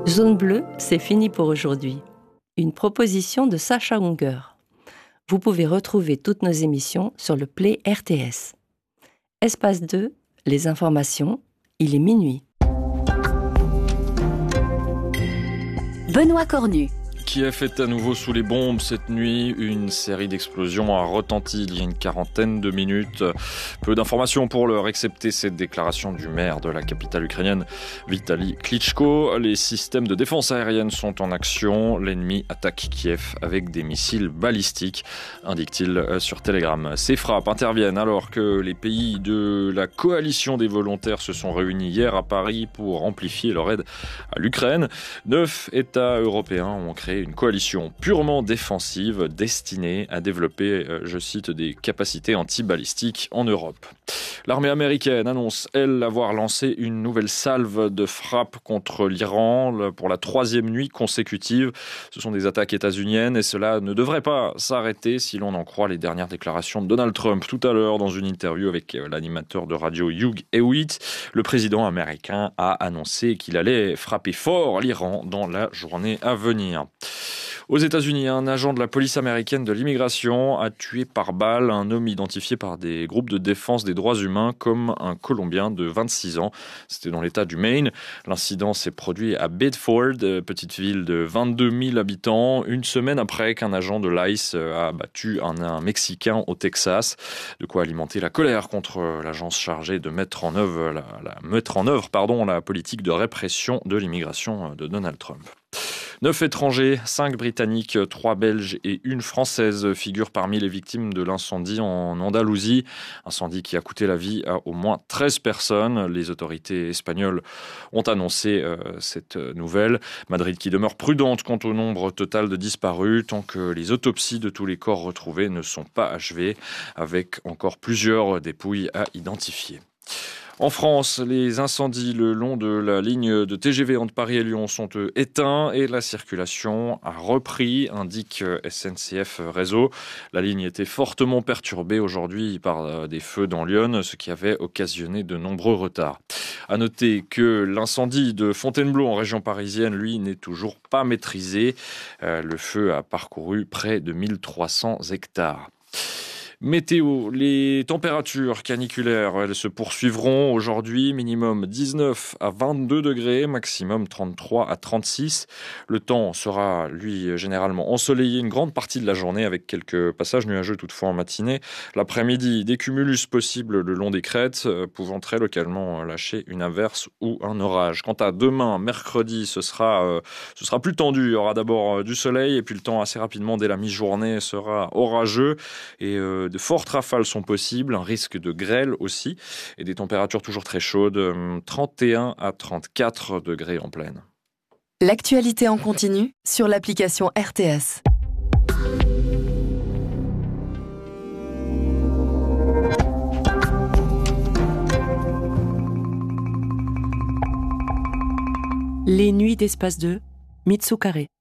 Zone bleue, c'est fini pour aujourd'hui. Une proposition de Sacha Hunger. Vous pouvez retrouver toutes nos émissions sur le Play RTS. Espace 2, les informations, il est minuit. Benoît Cornu. Kiev est à nouveau sous les bombes cette nuit. Une série d'explosions a retenti il y a une quarantaine de minutes. Peu d'informations pour l'heure, excepté cette déclaration du maire de la capitale ukrainienne, Vitali Klitschko. Les systèmes de défense aérienne sont en action. L'ennemi attaque Kiev avec des missiles balistiques, indique-t-il sur Telegram. Ces frappes interviennent alors que les pays de la coalition des volontaires se sont réunis hier à Paris pour amplifier leur aide à l'Ukraine. 9 États européens ont créé une coalition purement défensive destinée à développer, je cite, des capacités anti-balistiques en Europe. L'armée américaine annonce, elle, avoir lancé une nouvelle salve de frappe contre l'Iran pour la 3e nuit consécutive. Ce sont des attaques états-uniennes et cela ne devrait pas s'arrêter si l'on en croit les dernières déclarations de Donald Trump tout à l'heure dans une interview avec l'animateur de radio Hugh Hewitt. Le président américain a annoncé qu'il allait frapper fort l'Iran dans la journée à venir. Aux États-Unis, un agent de la police américaine de l'immigration a tué par balle un homme identifié par des groupes de défense des droits humains comme un Colombien de 26 ans. C'était dans l'État du Maine. L'incident s'est produit à Bedford, petite ville de 22 000 habitants, une semaine après qu'un agent de l'ICE a abattu un Mexicain au Texas. De quoi alimenter la colère contre l'agence chargée de mettre en œuvre la politique de répression de l'immigration de Donald Trump. 9 étrangers, 5 Britanniques, 3 Belges et 1 Française figurent parmi les victimes de l'incendie en Andalousie. Incendie qui a coûté la vie à au moins 13 personnes. Les autorités espagnoles ont annoncé cette nouvelle. Madrid qui demeure prudente quant au nombre total de disparus tant que les autopsies de tous les corps retrouvés ne sont pas achevées, avec encore plusieurs dépouilles à identifier. En France, les incendies le long de la ligne de TGV entre Paris et Lyon sont éteints et la circulation a repris, indique SNCF Réseau. La ligne était fortement perturbée aujourd'hui par des feux dans l'Yonne, ce qui avait occasionné de nombreux retards. À noter que l'incendie de Fontainebleau en région parisienne, lui, n'est toujours pas maîtrisé. Le feu a parcouru près de 1300 hectares. Météo, les températures caniculaires, elles se poursuivront aujourd'hui, minimum 19 à 22 degrés, maximum 33 à 36. Le temps sera, lui, généralement ensoleillé une grande partie de la journée avec quelques passages nuageux toutefois en matinée. L'après-midi, des cumulus possibles le long des crêtes, pouvant très localement lâcher une averse ou un orage. Quant à demain, mercredi, ce sera plus tendu. Il y aura d'abord du soleil et puis le temps assez rapidement dès la mi-journée sera orageux et de fortes rafales sont possibles, un risque de grêle aussi, et des températures toujours très chaudes, 31 à 34 degrés en pleine. L'actualité en continu sur l'application RTS. Les nuits d'Espace 2, Mitsu Carré.